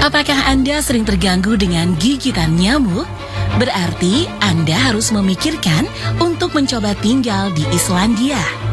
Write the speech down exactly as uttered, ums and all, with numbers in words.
Apakah Anda sering terganggu dengan gigitan nyamuk? Berarti Anda harus memikirkan untuk mencoba tinggal di Islandia.